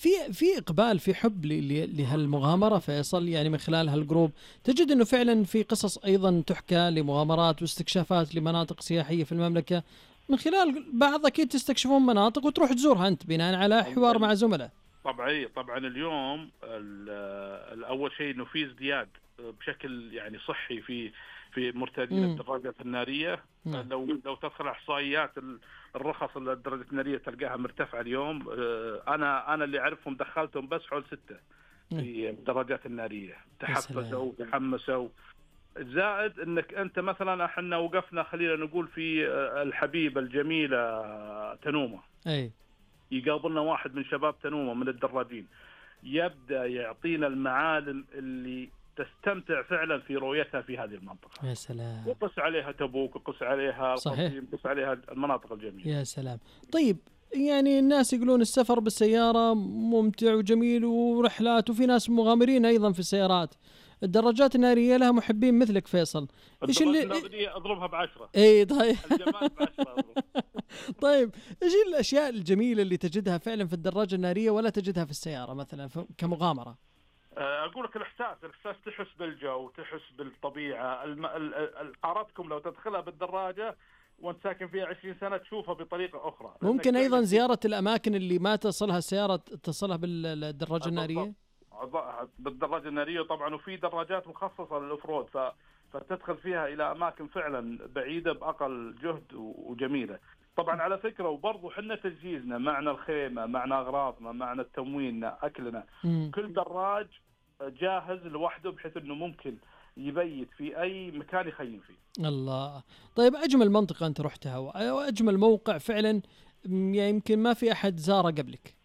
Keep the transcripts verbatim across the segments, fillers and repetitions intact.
في في إقبال في حب لهالمغامرة فيصل، يعني من خلال هالجروب تجد إنه فعلا في قصص أيضا تحكى لمغامرات واستكشافات لمناطق سياحية في المملكة من خلال بعض، أكيد تستكشفون مناطق وتروح تزورها أنت بناء على حوار مع زملاء. طبعا طبعا اليوم الأول شيء إنه في ازدياد بشكل يعني صحي في في مرتادين الدراجات النارية. مم. لو لو تدخل إحصائيات الرخص الدراجات النارية تلقاها مرتفعة اليوم. أنا أنا اللي أعرفهم دخلتهم بس حول ستة في الدراجات النارية، تحفزوا تحمسوا. زائد انك انت مثلا احنا وقفنا خلينا نقول في الحبيبة الجميلة تنومة، اي يقابلنا واحد من شباب تنومة من الدراجين، يبدأ يعطينا المعالم اللي تستمتع فعلا في رؤيتها في هذه المنطقة. يا سلام. وقص عليها تبوك وقص عليها القصيم، وقص عليها المناطق الجميلة. يا سلام. طيب يعني الناس يقولون السفر بالسيارة ممتع وجميل ورحلات، وفي ناس مغامرين أيضا في السيارات. الدراجات النارية لها محبين مثلك فيصل. إيش اللي أضربها بعشرة؟ إيه طيب. الجمال بعشرة. طيب إيش الأشياء الجميلة اللي تجدها فعلا في الدراجة النارية ولا تجدها في السيارة مثلا كمغامرة؟ أقول لك الإحساس الإحساس تحس بالجو، تحس بالطبيعة. الم... حارتكم لو تدخلها بالدراجة وانت ساكن فيها عشرين سنة تشوفها بطريقة أخرى. ممكن أيضا زيارة الأماكن اللي ما تصلها السيارة تصلها بالدراجة النارية. بالدراجة النارية طبعا، وفي دراجات مخصصة للأوفرود ف... فتدخل فيها إلى أماكن فعلا بعيدة بأقل جهد وجميلة. طبعا على فكرة وبرضو حنا تجهيزنا معنا الخيمة، معنا أغراضنا، معنا التمويننا، أكلنا. م. كل دراج جاهز لوحده بحيث أنه ممكن يبيت في أي مكان يخيم فيه. الله. طيب أجمل منطقة أنت رحتها وأجمل موقع فعلا يمكن ما في أحد زاره قبلك؟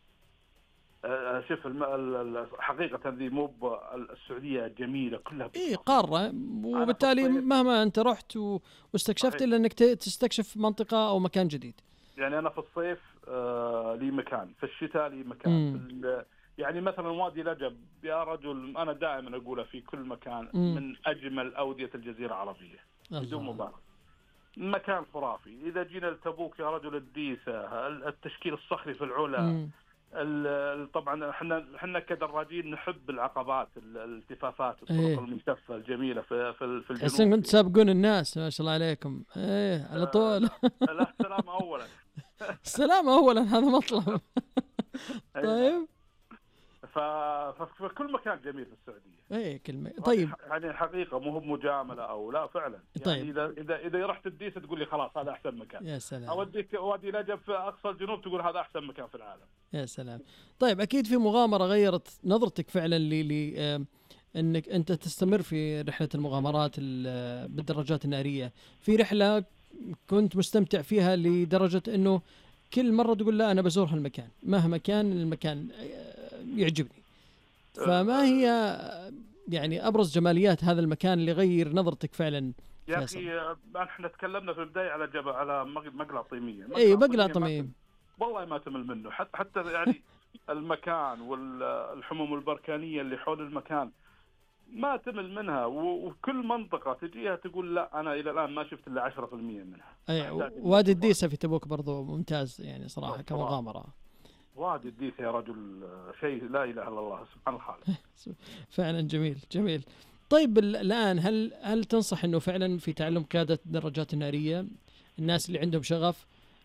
أه شوف الم... حقيقة ذي مو السعودية جميلة كلها. إيه قارة، وبالتالي مهما أنت رحت واستكشفت إلا أنك تستكشف منطقة أو مكان جديد. يعني أنا في الصيف آه لي مكان، في الشتاء لي مكان. في يعني مثلا وادي لجب يا رجل أنا دائما أقوله في كل مكان مم. من أجمل أودية الجزيرة العربية بدون مبالغة. مكان خرافي. إذا جينا لتبوك يا رجل الديسة، التشكيل الصخري في العلا. طبعا احنا احنا كدراجين نحب العقبات، الالتفافات، الطرق إيه. الملتفة الجميلة في في, في الجنوب. حسن كنت سابقون الناس ما شاء الله عليكم. ايه على طول. لا, لا السلام اولا. السلام اولا هذا مطلب. طيب ففي كل مكان جميل في السعودية. ايه كلمة. طيب يعني حقيقة مو هو مجاملة او لا فعلا. طيب. يعني اذا اذا اذا رحت الديسة تقول لي خلاص هذا احسن مكان. يا سلام. اوديك وادي نجف في اقصى الجنوب تقول هذا احسن مكان في العالم. يا سلام. طيب اكيد في مغامرة غيرت نظرتك فعلا ل آه انك انت تستمر في رحلة المغامرات بالدراجات النارية. في رحلة كنت مستمتع فيها لدرجة انه كل مرة تقول لا انا بزور هالمكان مهما كان المكان يعجبني. فما هي يعني ابرز جماليات هذا المكان اللي غير نظرتك فعلا؟ يا اخي احنا تكلمنا في البداية على جبل على مقلع طيمية. اي مقلع طيمية والله ما تمل منه. حتى حتى يعني المكان والحمم البركانية اللي حول المكان ما تمل منها. وكل منطقة تجيها تقول لا أنا إلى الآن ما شفت إلا عشرة في المية منها. أي وادي الديسة في تبوك برضو ممتاز يعني صراحة كمغامرة. وادي الديسة يا رجل شيء لا إله إلا الله سبحان الخالق. فعلا جميل جميل. طيب الآن هل هل تنصح إنه فعلا في تعلم قيادة الدراجات النارية الناس اللي عندهم شغف؟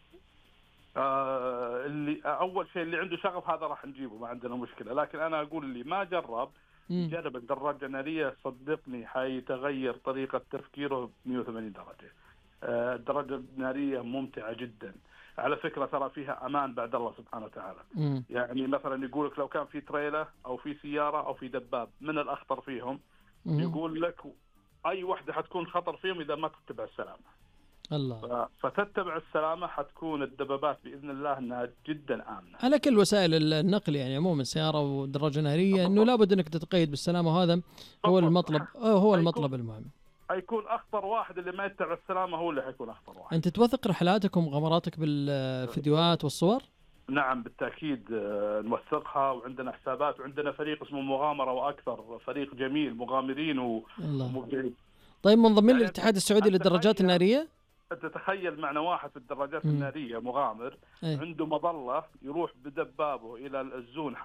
آه اللي أول شيء اللي عنده شغف هذا راح نجيبه ما عندنا مشكلة. لكن أنا أقول اللي ما جرب جرب الدراجة النارية صدقني حيتغير طريقة تفكيره مئة وثمانين درجة. آه الدراجة النارية ممتعة جدا على فكرة. ترى فيها أمان بعد الله سبحانه وتعالى. مم. يعني مثلا يقولك لو كان في تريلة أو في سيارة أو في دباب من الأخطر فيهم. مم. يقول لك أي واحدة حتكون خطر فيهم إذا ما تتبع السلامة. الله. فتتبع السلامة حتكون الدبابات بإذن الله أنها جدا آمنة. على كل وسائل النقل يعني عموما سيارة ودراجة نارية إنه لابد إنك تتقيد بالسلامة. وهذا هو المطلب هو المطلب المهم. هيكون أخطر واحد اللي ما يتبع السلامة هو اللي هيكون أخطر واحد. أنت توثق رحلاتك ومغامراتك بالفيديوهات والصور؟ نعم بالتأكيد نوثقها وعندنا حسابات وعندنا فريق اسمه مغامرة وأكثر. فريق جميل مغامرين ومبدعين. طيب منضمين يعني للاتحاد السعودي للدراجات النارية؟ أنت تخيل معنا واحد في الدراجات النارية مغامر. أيه؟ عنده مظلة يروح بدبابه إلى الزون